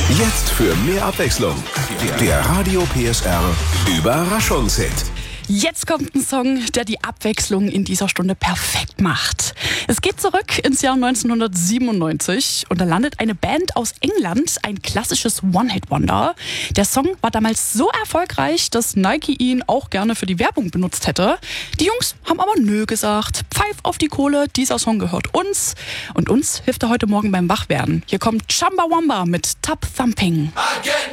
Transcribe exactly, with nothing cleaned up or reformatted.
Jetzt für mehr Abwechslung. Der Radio P S R Überraschungshit. Jetzt kommt ein Song, der die Abwechslung in dieser Stunde perfekt macht. Es geht zurück ins Jahr neunzehnhundertsiebenundneunzig und da landet eine Band aus England, ein klassisches One-Hit-Wonder. Der Song war damals so erfolgreich, dass Nike ihn auch gerne für die Werbung benutzt hätte. Die Jungs haben aber nö gesagt. Pfeif auf die Kohle, dieser Song gehört uns. Und uns hilft er heute Morgen beim Wachwerden. Hier kommt Chumbawamba mit Tub Thumping.